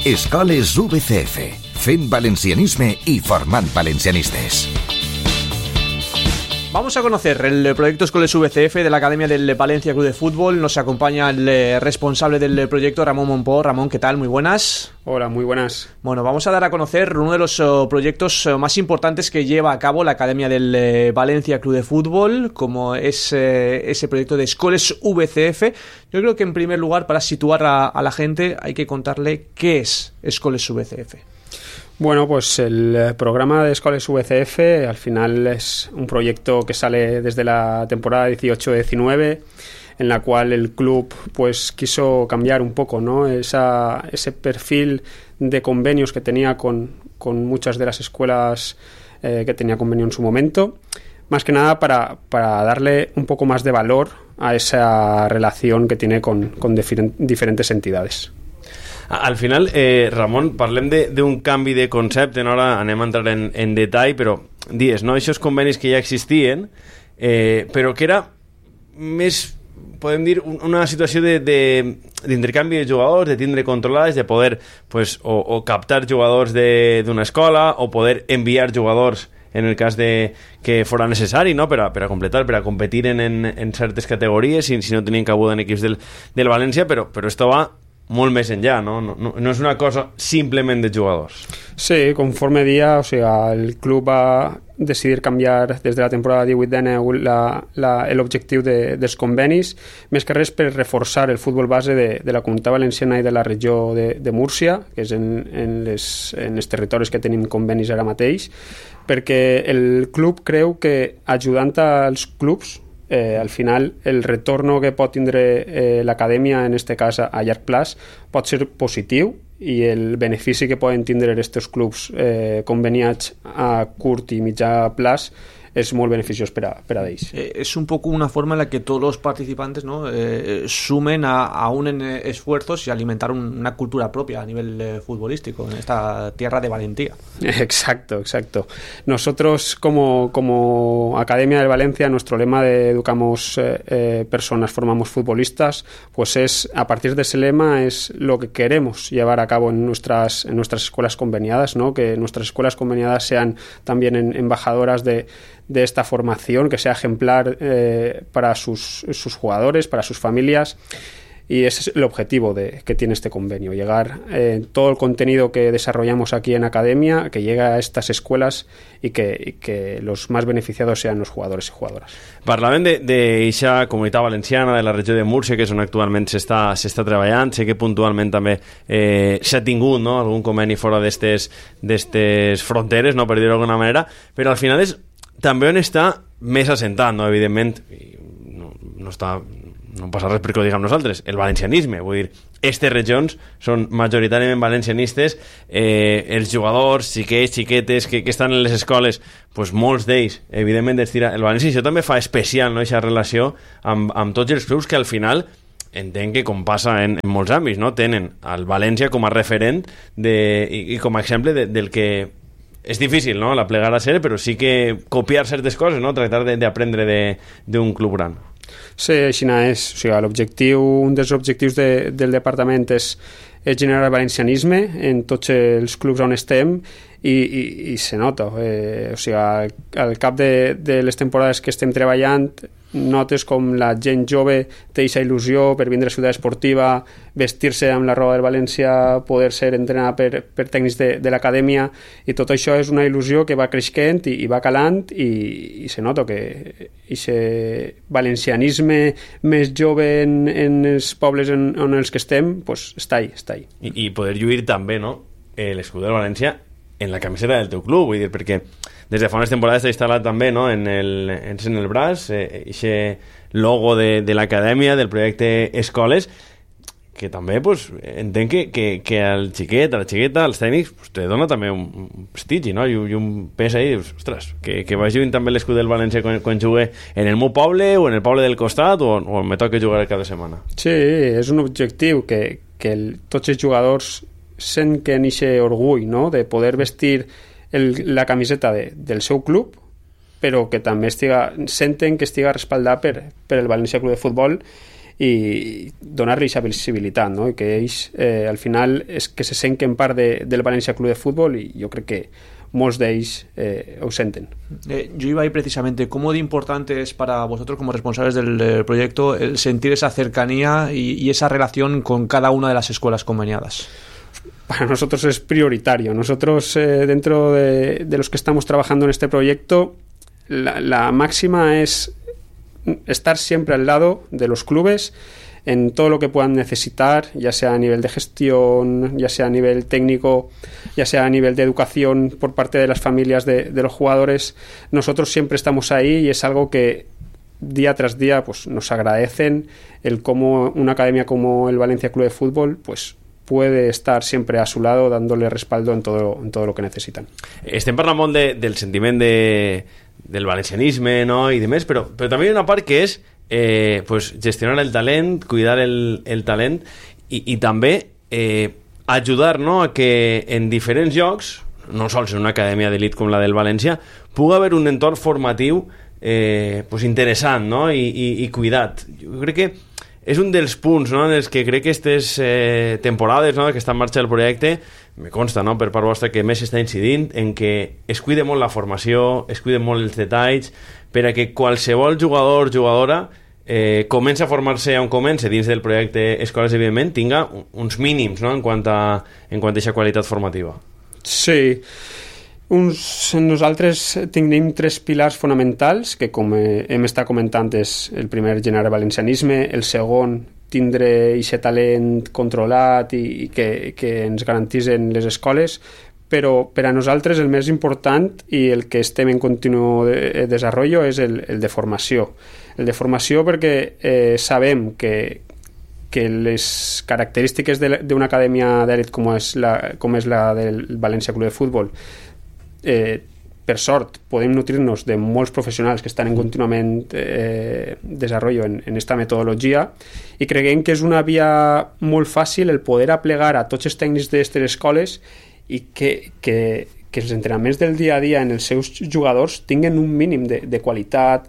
Escoles VCF, fent valencianisme y formant valencianistes. Vamos a conocer el proyecto Escoles VCF de la Academia del Valencia Club de Fútbol. Nos acompaña el responsable del proyecto, Ramón Monpó. Ramón, ¿qué tal? Muy buenas. Hola, muy buenas. Bueno, vamos a dar a conocer uno de los proyectos más importantes que lleva a cabo la Academia del Valencia Club de Fútbol, como es ese proyecto de Escoles VCF. Yo creo que en primer lugar, para situar a la gente, hay que contarle qué es Escoles VCF. Bueno, pues el programa de Escoles VCF al final es un proyecto que sale desde la temporada 18-19, en la cual el club pues quiso cambiar un poco, ¿no? Ese perfil de convenios que tenía con muchas de las escuelas que tenía convenio en su momento, más que nada para darle un poco más de valor a esa relación que tiene con diferentes entidades. Al final, Ramon, parlem d'un canvi de concepte, ara anem a entrar en detall, però dies, no? Aquests convenis que ja existien, però que era més, podem dir, una situació d'intercanvi de jugadors, de tindre controlats, de poder pues, o captar jugadors d'una escola o poder enviar jugadors en el cas de que fora necessari, no? per a completar, per a competir en certes categories, si no tenien cabuda en equips del València, però esto va molt més enllà, no? No és una cosa simplement de jugadors. Sí, conforme dia, o sea, el club va decidir canviar des de la temporada 18-19 l'objectiu dels convenis, més que res per reforçar el futbol base de la Comunitat Valenciana i de la regió de Múrcia, que és en els territoris que tenim convenis ara mateix, perquè el club creu que ajudant als clubs al final el retorno que pot tindre l'acadèmia, en aquest cas a llarg plaç, pot ser positiu i el benefici que poden tindre aquests clubs conveniats a curt i mitjà plaç es molt beneficiós per a ells. Es un poco una forma en la que todos los participantes, ¿no? Sumen a unen esfuerzos y alimentar una cultura propia a nivel futbolístico en esta tierra de valentía. Exacto. Nosotros como Academia del Valencia, nuestro lema de educamos personas, formamos futbolistas, pues es, a partir de ese lema es lo que queremos llevar a cabo en nuestras escuelas conveniadas, ¿no? Que nuestras escuelas conveniadas sean también embajadoras de esta formación, que sea ejemplar para sus jugadores, para sus familias, y ese es el objetivo que tiene este convenio, llegar todo el contenido que desarrollamos aquí en Academia, que llegue a estas escuelas y que los más beneficiados sean los jugadores y jugadoras. Parlaven d'eixa comunitat valenciana, de la regió de Múrcia, que és on actualment s'està treballant. Sé que puntualment també s'ha tingut, no? Algun conveni fora d'estes fronteres, no? Per dir-ho d'alguna manera, però al final és també on està més assentat, no? Evidentment, no passa res perquè ho diguem nosaltres, el valencianisme, vull dir, aquestes regions són majoritàriament valencianistes, els jugadors, xiquets, xiquetes que estan en les escoles, pues molts d'ells, evidentment, el València, això també fa especial, no?, aquesta relació amb tots els clubs que al final entenc que, com passa en molts àmbits, no?, tenen el València com a referent i com a exemple del que és difícil, no?, la plegar a ser, però sí que copiar certes coses, no?, tractar d'aprendre d'un club gran. Sí, així és. O sigui, l'objectiu, un dels objectius del departament és generar valencianisme en tots els clubs on estem i se nota. O sigui, al cap de les temporades que estem treballant, notes com la gent jove té aquesta il·lusió per vindre a Ciutat Esportiva, vestir-se amb la roba del València, poder ser entrenat per tècnics de l'acadèmia, i tot això és una il·lusió que va creixent i va calant, i se nota que aquest valencianisme més jove en els pobles on els que estem, pues, està ahí. I poder lluir també, no?, l'escut del València en la camiseta del teu club, vull dir, perquè des de fa unes temporades s'ha instal·lat també, no?, en el braç, aquest logo de l'acadèmia, del projecte Escoles, que també pues, entenc que al xiquet, a la xiqueta, als tècnics, pues, te dona també un prestigi, no?, i un pes ahí, ostres, que vaig lluint també l'escut del València quan jugue en el meu poble o en el poble del costat o me toca jugar cada setmana. Sí, és un objectiu que tots els jugadors sent que n'eixe orgull, no?, de poder vestir la camiseta del seu club, però que també senten que estiga respaldat per el València Club de Futbol i donar-li aquesta visibilitat, no? I que ells al final és que se senten part del València Club de Fútbol, i jo crec que molts d'ells ho senten. Yo iba ahí precisamente, ¿cómo de importante es para vosotros como responsables del proyecto el sentir esa cercanía y esa relación con cada una de las escuelas conveniadas? Para nosotros es prioritario. Nosotros, dentro de los que estamos trabajando en este proyecto, la máxima es estar siempre al lado de los clubes en todo lo que puedan necesitar, ya sea a nivel de gestión, ya sea a nivel técnico, ya sea a nivel de educación por parte de las familias de los jugadores. Nosotros siempre estamos ahí, y es algo que día tras día pues nos agradecen, el cómo una academia como el Valencia Club de Fútbol pues puede estar siempre a su lado, dándole respaldo en todo lo que necesitan. Estem parlant molt del sentiment del valencianisme, no?, i demés, però també hi ha una part que és pues gestionar el talent, cuidar el talent, i també ajudar, no?, a que en diferents llocs, no sols en una acadèmia d'elit com la del València, pugui haver un entorn formatiu pues interessant, no?, i cuidat. Jo crec que és un dels punts, no?, en els que crec que aquestes temporades, no?, que està en marxa el projecte, me consta, no?, per part vostra, que més s'està incidint en que es cuide molt la formació, es cuiden molt els detalls, per a que qualsevol jugador, jugadora, comença a formar-se on comença dins del projecte Escoles, evidentment, tinga uns mínims, no?, en quant a aquesta qualitat formativa. Sí. Nosaltres tenim 3 pilars fonamentals, que com hem estat comentant és el primer, generar valencianisme, el segon, tindre aquest talent controlat i que ens garantitzen les escoles, però per a nosaltres el més important i el que estem en continu desenvolupament és el de formació. El de formació perquè sabem que les característiques d'una acadèmia d'elit com és la del València Club de Fútbol, per sort podem nutrir-nos de molts professionals que estan en contínuament desenvolupament en esta metodologia, i creiem que és una via molt fàcil el poder aplegar a tots els tècnics d'aquestes escoles i que els entrenaments del dia a dia en els seus jugadors tinguin un mínim de qualitat,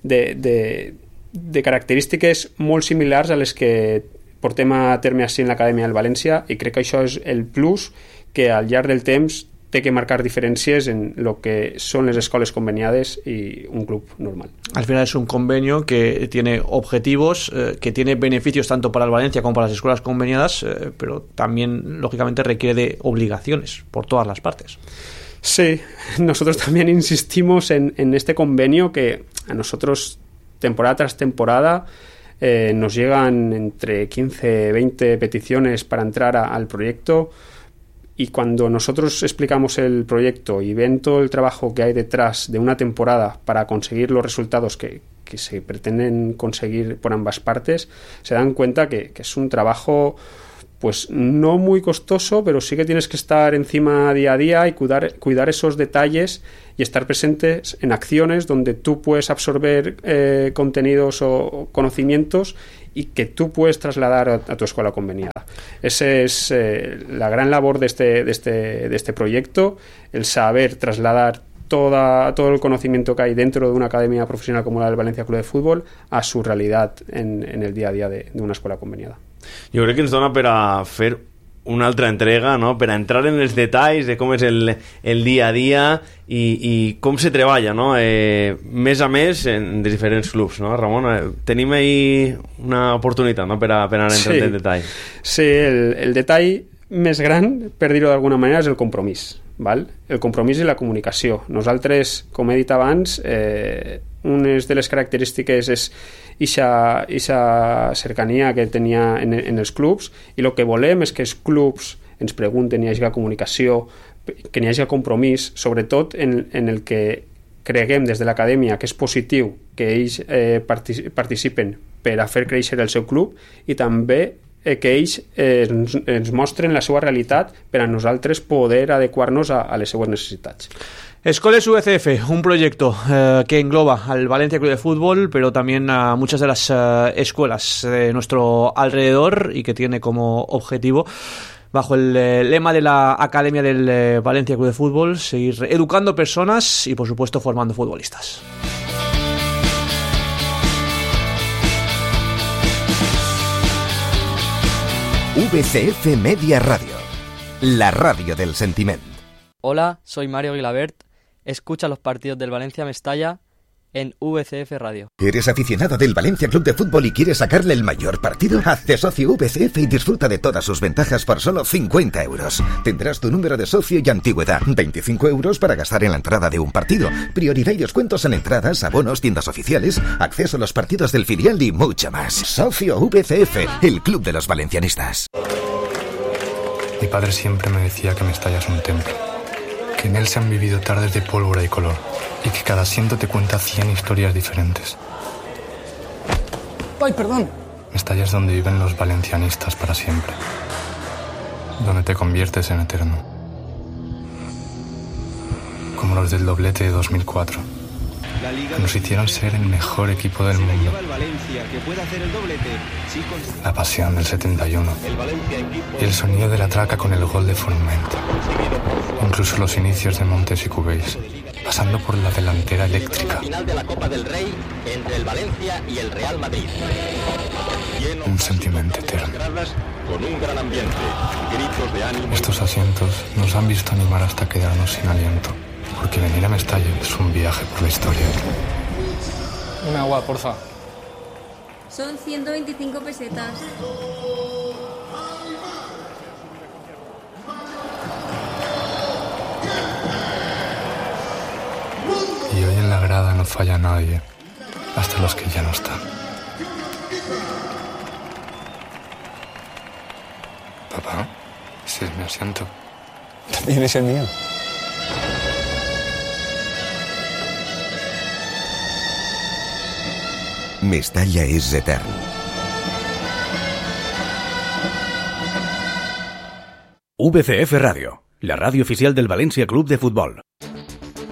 de característiques molt similars a les que portem a terme així en l'Acadèmia del València, i crec que això és el plus que al llarg del temps té que marcar diferències en el que son las escuelas conveniadas y un club normal. Al final es un convenio que tiene objetivos, que tiene beneficios tanto para el Valencia como para las escuelas conveniadas, pero también, lógicamente, requiere de obligaciones por todas las partes. Sí, nosotros también insistimos en este convenio, que a nosotros, temporada tras temporada, nos llegan entre 15 y 20 peticiones para entrar al proyecto. Y cuando nosotros explicamos el proyecto y ven todo el trabajo que hay detrás de una temporada para conseguir los resultados que se pretenden conseguir por ambas partes, se dan cuenta que es un trabajo pues no muy costoso, pero sí que tienes que estar encima día a día y cuidar esos detalles y estar presentes en acciones donde tú puedes absorber contenidos o conocimientos y que tú puedes trasladar a tu escuela conveniada. Esa es la gran labor de este proyecto, el saber trasladar todo el conocimiento que hay dentro de una academia profesional como la del Valencia Club de Fútbol a su realidad en el día a día de una escuela conveniada. Jo crec que ens dona per a fer una altra entrega, no?, per a entrar en els detalls de com és el dia a dia i com se treballa, no?, més a més en diferents clubs, no, Ramon? Tenim ahí una oportunitat, no?, per a anar entrant en detall. Sí, el detall més gran, per dir-ho d'alguna manera, és el compromís, val? El compromís i la comunicació. Nosaltres, com he dit abans, una de les característiques és aquesta cercania que tenia en els clubs, i el que volem és que els clubs ens pregunten, hi hagi comunicació, que hi hagi compromís, sobretot en el que creguem des de l'acadèmia que és positiu que ells participen per a fer créixer el seu club, i també que ells ens mostren la seva realitat per a nosaltres poder adequar-nos a les seues necessitats. Escoles VCF, un proyecto que engloba al Valencia Club de Fútbol, pero también a muchas de las escuelas de nuestro alrededor, y que tiene como objetivo, bajo el lema de la Academia del Valencia Club de Fútbol, seguir educando personas y, por supuesto, formando futbolistas. VCF Media Radio, la radio del sentiment. Hola, soy Mario Guilabert. Escucha los partidos del Valencia Mestalla en VCF Radio. ¿Eres aficionado del Valencia Club de Fútbol y quieres sacarle el mayor partido? Hazte socio VCF y disfruta de todas sus ventajas por solo 50 euros. Tendrás tu número de socio y antigüedad. 25 euros para gastar en la entrada de un partido. Prioridad y descuentos en entradas, abonos, tiendas oficiales, acceso a los partidos del filial y mucho más. Socio VCF, el club de los valencianistas. Mi padre siempre me decía que Mestalla es un templo, que en él se han vivido tardes de pólvora y color, y que cada asiento te cuenta 100 historias diferentes. ¡Ay, perdón! Mestalla es donde viven los valencianistas para siempre, donde te conviertes en eterno, como los del doblete de 2004, que nos hicieron ser el mejor equipo del mundo. La pasión del 71 y el sonido de la traca con el gol de Forment. Incluso los inicios de Montes y Cubéis, pasando por la delantera eléctrica. Final de la Copa del Rey entre el Valencia y el Real Madrid. Un sentimiento eterno. Con un gran ambiente, gritos de ánimo. Estos asientos nos han visto animar hasta quedarnos sin aliento, porque venir a Mestalla es un viaje por la historia. Un agua, porfa. Son 125 pesetas. Y hoy en la grada no falla nadie, hasta los que ya no están. Papá, ese es mi asiento. También es el mío. Mestalla es eterno. VCF Radio, la radio oficial del Valencia Club de Fútbol.